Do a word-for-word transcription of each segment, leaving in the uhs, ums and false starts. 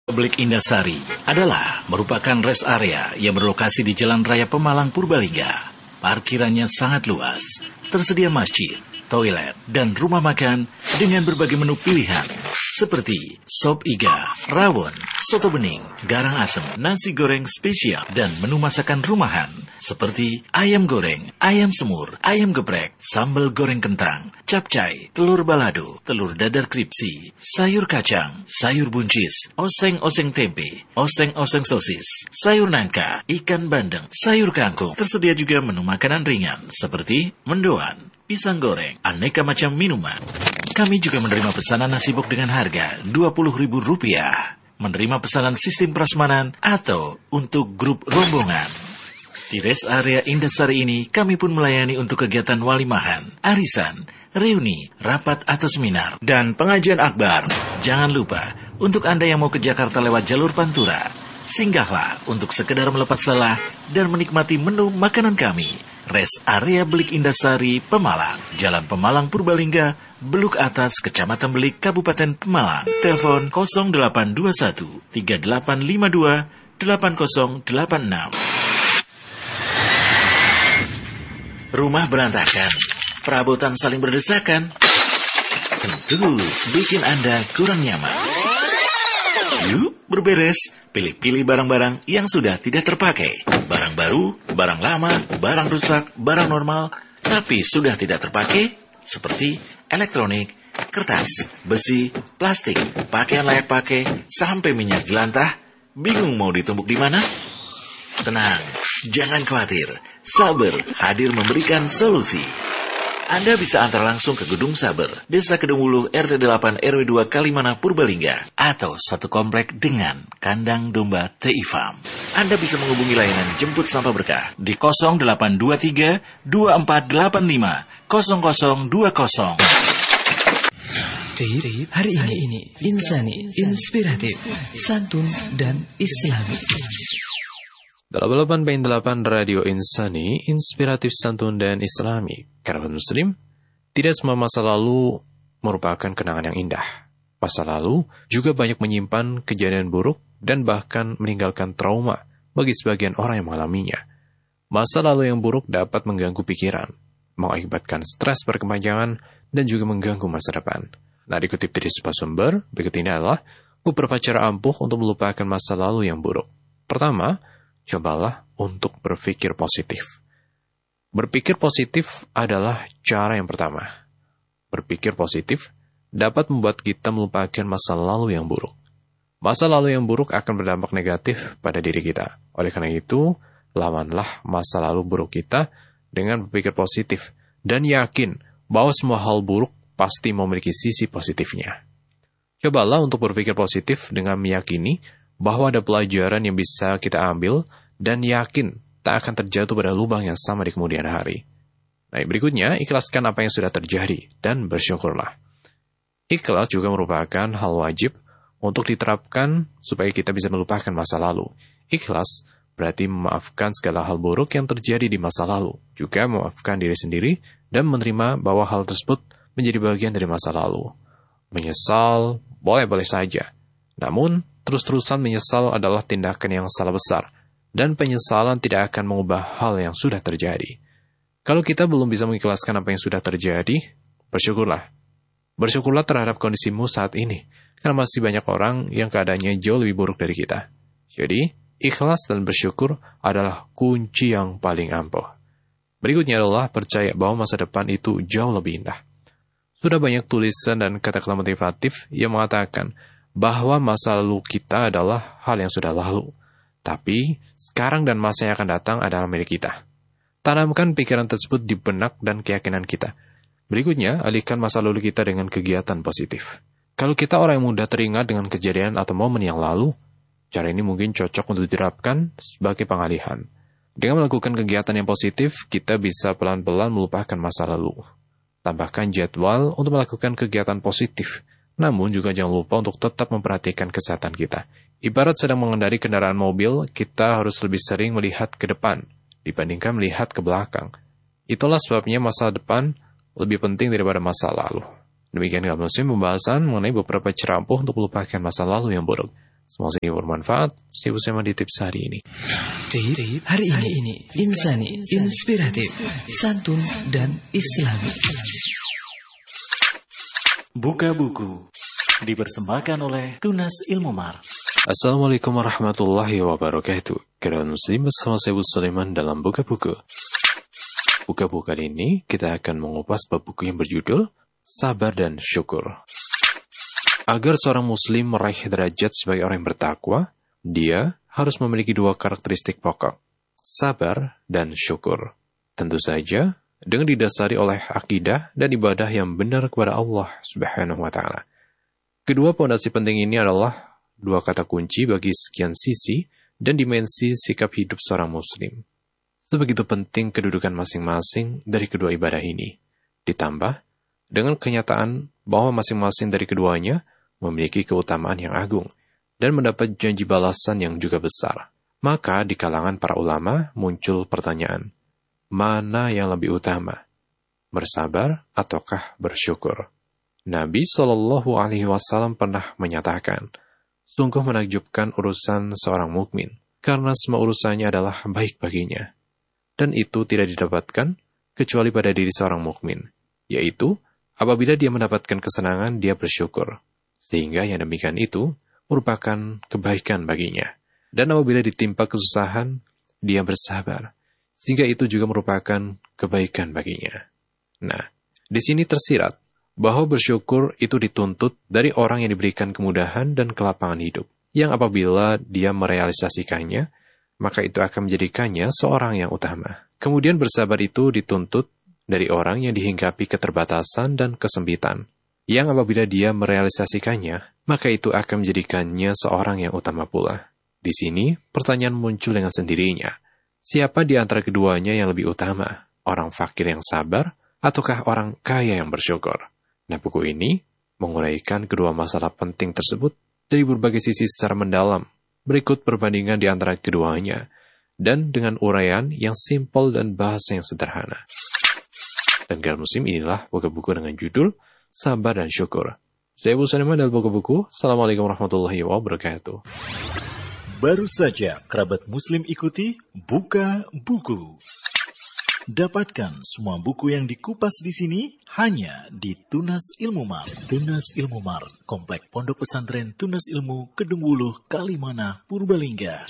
Republik Indasari adalah merupakan rest area yang berlokasi di Jalan Raya Pemalang, Purbalingga. Parkirannya sangat luas, tersedia masjid, toilet, dan rumah makan dengan berbagai menu pilihan seperti sop iga, rawon, soto bening, garang asem, nasi goreng spesial, dan menu masakan rumahan seperti ayam goreng, ayam semur, ayam geprek, sambal goreng kentang, capcay, telur balado, telur dadar kripsi, sayur kacang, sayur buncis, oseng-oseng tempe, oseng-oseng sosis, sayur nangka, ikan bandeng, sayur kangkung. Tersedia juga menu makanan ringan seperti mendoan, pisang goreng, aneka macam minuman. Kami juga menerima pesanan nasi bok dengan harga dua puluh ribu rupiah. Menerima pesanan sistem prasmanan atau untuk grup rombongan. Di rest area Indasari ini, kami pun melayani untuk kegiatan walimahan, arisan, reuni, rapat atau seminar, dan pengajian akbar. Jangan lupa, untuk Anda yang mau ke Jakarta lewat jalur Pantura, singgahlah untuk sekedar melepas lelah dan menikmati menu makanan kami. Rest area Belik Indasari, Pemalang, Jalan Pemalang, Purbalingga, Beluk Atas, Kecamatan Belik, Kabupaten Pemalang. Telepon nol delapan dua satu tiga delapan lima dua delapan nol delapan enam. Rumah berantakan, perabotan saling berdesakan, tentu bikin Anda kurang nyaman. Yuk berberes, pilih-pilih barang-barang yang sudah tidak terpakai. Barang baru, barang lama, barang rusak, barang normal, tapi sudah tidak terpakai, seperti elektronik, kertas, besi, plastik, pakaian layak pakai, sampai minyak jelantah. Bingung mau ditumpuk di mana? Tenang, jangan khawatir. Saber hadir memberikan solusi. Anda bisa antar langsung ke Gedung Saber, Desa Kedungulu, R T delapan R W dua Kalimana, Purbalingga, atau satu komplek dengan kandang domba T I Farm. Anda bisa menghubungi layanan jemput sampah berkah di nol delapan dua tiga dua empat delapan lima nol nol dua nol. Tip hari ini ini insani, inspiratif, santun dan islami. delapan koma delapan Radio Insani, inspiratif, santun, dan islami. Kerabat muslim, tidak semua masa lalu merupakan kenangan yang indah. Masa lalu juga banyak menyimpan kejadian buruk dan bahkan meninggalkan trauma bagi sebagian orang yang mengalaminya. Masa lalu yang buruk dapat mengganggu pikiran, mengakibatkan stres berkepanjangan, dan juga mengganggu masa depan. Nah, dikutip dari sebuah sumber, berikut ini adalah beberapa cara ampuh untuk melupakan masa lalu yang buruk. Pertama, cobalah untuk berpikir positif. Berpikir positif adalah cara yang pertama. Berpikir positif dapat membuat kita melupakan masa lalu yang buruk. Masa lalu yang buruk akan berdampak negatif pada diri kita. Oleh karena itu, lawanlah masa lalu buruk kita dengan berpikir positif dan yakin bahwa semua hal buruk pasti memiliki sisi positifnya. Cobalah untuk berpikir positif dengan meyakini bahwa ada pelajaran yang bisa kita ambil dan yakin tak akan terjatuh pada lubang yang sama di kemudian hari. Nah, berikutnya, ikhlaskan apa yang sudah terjadi dan bersyukurlah. Ikhlas juga merupakan hal wajib untuk diterapkan supaya kita bisa melupakan masa lalu. Ikhlas berarti memaafkan segala hal buruk yang terjadi di masa lalu, juga memaafkan diri sendiri dan menerima bahwa hal tersebut menjadi bagian dari masa lalu. Menyesal, boleh-boleh saja. Namun, terus-terusan menyesal adalah tindakan yang salah besar, dan penyesalan tidak akan mengubah hal yang sudah terjadi. Kalau kita belum bisa mengikhlaskan apa yang sudah terjadi, bersyukurlah. Bersyukurlah terhadap kondisimu saat ini, karena masih banyak orang yang keadaannya jauh lebih buruk dari kita. Jadi, ikhlas dan bersyukur adalah kunci yang paling ampuh. Berikutnya adalah percaya bahwa masa depan itu jauh lebih indah. Sudah banyak tulisan dan kata-kata motivatif yang mengatakan bahwa masa lalu kita adalah hal yang sudah lalu. Tapi, sekarang dan masa yang akan datang adalah milik kita. Tanamkan pikiran tersebut di benak dan keyakinan kita. Berikutnya, alihkan masa lalu kita dengan kegiatan positif. Kalau kita orang yang mudah teringat dengan kejadian atau momen yang lalu, cara ini mungkin cocok untuk diterapkan sebagai pengalihan. Dengan melakukan kegiatan yang positif, kita bisa pelan-pelan melupakan masa lalu. Tambahkan jadwal untuk melakukan kegiatan positif. Namun juga jangan lupa untuk tetap memperhatikan kesehatan kita. Ibarat sedang mengendarai kendaraan mobil, kita harus lebih sering melihat ke depan dibandingkan melihat ke belakang. Itulah sebabnya masa depan lebih penting daripada masa lalu. Demikian kami muslim pembahasan mengenai beberapa cara ampuh untuk melupakan masa lalu yang buruk. Semoga ini bermanfaat. See you bersama di tips hari ini. Tip hari ini, hari ini insani, inspiratif, santun dan islami. Buka buku dipersembahkan oleh Tunas Ilmu Mar. Assalamualaikum warahmatullahi wabarakatuh. Kerabat muslim bersama saya Bu Sulaiman dalam Buka Buku. Buka buku kali ini kita akan mengupas bab buku yang berjudul Sabar dan Syukur. Agar seorang muslim meraih derajat sebagai orang yang bertakwa, dia harus memiliki dua karakteristik pokok, sabar dan syukur. Tentu saja dengan didasari oleh akidah dan ibadah yang benar kepada Allah Subhanahu wa taala. Kedua pondasi penting ini adalah dua kata kunci bagi sekian sisi dan dimensi sikap hidup seorang muslim. Sebegitu penting kedudukan masing-masing dari kedua ibadah ini. Ditambah dengan kenyataan bahwa masing-masing dari keduanya memiliki keutamaan yang agung dan mendapat janji balasan yang juga besar. Maka di kalangan para ulama muncul pertanyaan, mana yang lebih utama, bersabar ataukah bersyukur? Nabi shallallahu alaihi wasallam pernah menyatakan, sungguh menakjubkan urusan seorang mukmin, karena semua urusannya adalah baik baginya. Dan itu tidak didapatkan kecuali pada diri seorang mukmin, yaitu apabila dia mendapatkan kesenangan, dia bersyukur. Sehingga yang demikian itu merupakan kebaikan baginya. Dan apabila ditimpa kesusahan, dia bersabar. Sehingga itu juga merupakan kebaikan baginya. Nah, di sini tersirat bahwa bersyukur itu dituntut dari orang yang diberikan kemudahan dan kelapangan hidup. Yang apabila dia merealisasikannya, maka itu akan menjadikannya seorang yang utama. Kemudian bersabar itu dituntut dari orang yang dihinggapi keterbatasan dan kesempitan. Yang apabila dia merealisasikannya, maka itu akan menjadikannya seorang yang utama pula. Di sini, pertanyaan muncul dengan sendirinya. Siapa di antara keduanya yang lebih utama? Orang fakir yang sabar, ataukah orang kaya yang bersyukur? Nah, buku ini menguraikan kedua masalah penting tersebut dari berbagai sisi secara mendalam. Berikut perbandingan di antara keduanya, dan dengan uraian yang simpel dan bahasa yang sederhana. Dan kerabat muslim, inilah buku-buku dengan judul Sabar dan Syukur. Saya Bu Sulaiman dari buku-buku. Assalamualaikum warahmatullahi wabarakatuh. Baru saja kerabat muslim ikuti Buka Buku. Dapatkan semua buku yang dikupas di sini hanya di Tunas Ilmu Mar. Tunas Ilmu Mar, Komplek Pondok Pesantren Tunas Ilmu, Kedung Wuluh, Kalimana, Purbalingga.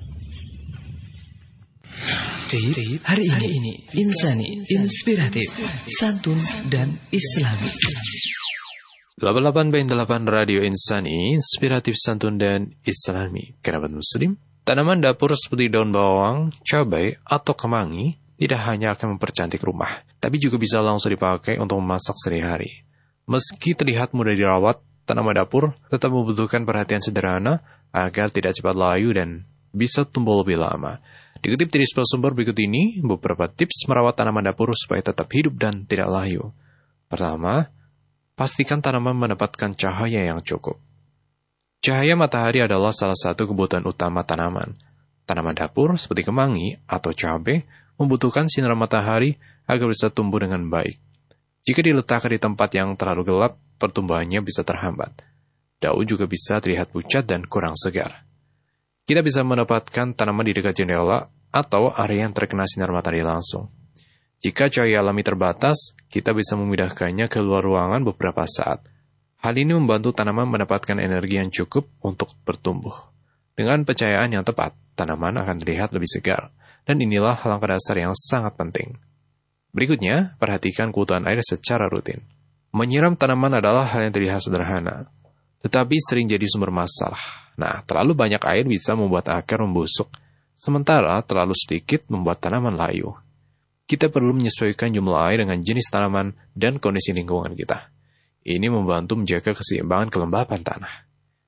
Tip hari ini, hari ini insani, inspiratif, santun dan islami. delapan puluh delapan koma delapan Radio Insani, inspiratif, santun, dan islami. Kerabat muslim, tanaman dapur seperti daun bawang, cabai, atau kemangi tidak hanya akan mempercantik rumah, tapi juga bisa langsung dipakai untuk memasak sehari-hari. Meski terlihat mudah dirawat, tanaman dapur tetap membutuhkan perhatian sederhana agar tidak cepat layu dan bisa tumbuh lebih lama. Dikutip dari sebuah sumber berikut ini, beberapa tips merawat tanaman dapur supaya tetap hidup dan tidak layu. Pertama, pastikan tanaman mendapatkan cahaya yang cukup. Cahaya matahari adalah salah satu kebutuhan utama tanaman. Tanaman dapur seperti kemangi atau cabai membutuhkan sinar matahari agar bisa tumbuh dengan baik. Jika diletakkan di tempat yang terlalu gelap, pertumbuhannya bisa terhambat. Daun juga bisa terlihat pucat dan kurang segar. Kita bisa mendapatkan tanaman di dekat jendela atau area yang terkena sinar matahari langsung. Jika cahaya alami terbatas, kita bisa memindahkannya ke luar ruangan beberapa saat. Hal ini membantu tanaman mendapatkan energi yang cukup untuk bertumbuh. Dengan pencahayaan yang tepat, tanaman akan terlihat lebih segar. Dan inilah langkah dasar yang sangat penting. Berikutnya, perhatikan kebutuhan air secara rutin. Menyiram tanaman adalah hal yang terlihat sederhana, tetapi sering jadi sumber masalah. Nah, terlalu banyak air bisa membuat akar membusuk, sementara terlalu sedikit membuat tanaman layu. Kita perlu menyesuaikan jumlah air dengan jenis tanaman dan kondisi lingkungan kita. Ini membantu menjaga keseimbangan kelembapan tanah.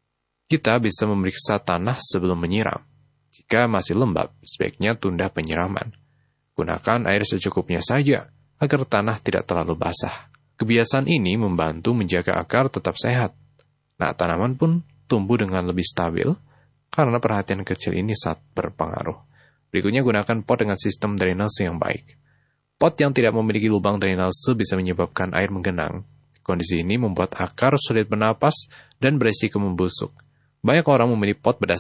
Kita bisa memeriksa tanah sebelum menyiram. Jika masih lembab, sebaiknya tunda penyiraman. Gunakan air secukupnya saja, agar tanah tidak terlalu basah. Kebiasaan ini membantu menjaga akar tetap sehat. Nah, tanaman pun tumbuh dengan lebih stabil, karena perhatian kecil ini sangat berpengaruh. Berikutnya, gunakan pot dengan sistem drainase yang baik. Pot yang tidak memiliki lubang drainase bisa menyebabkan air menggenang. Kondisi ini membuat akar sulit bernapas dan beresiko membusuk. Banyak orang memilih pot berdasarkan